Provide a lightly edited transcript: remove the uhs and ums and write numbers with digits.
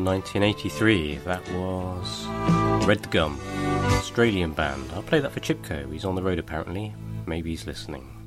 from 1983. That was Red the Gum, Australian band. I'll play that for Chipko. He's on the road apparently. Maybe he's listening.